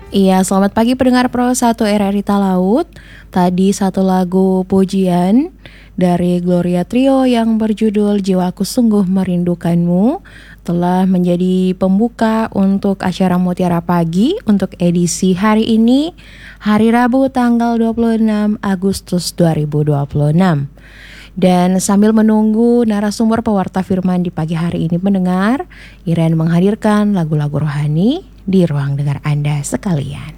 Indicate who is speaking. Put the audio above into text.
Speaker 1: Iya, selamat pagi pendengar Pro 1 RRI Talaut. Tadi satu lagu pujian dari Gloria Trio yang berjudul Jiwaku Sungguh Merindukanmu telah menjadi pembuka untuk acara Mutiara Pagi untuk edisi hari ini, hari Rabu tanggal 26 Agustus 2026. Dan sambil menunggu narasumber pewarta firman di pagi hari ini pendengar, Iren menghadirkan lagu-lagu rohani di ruang dengar Anda sekalian.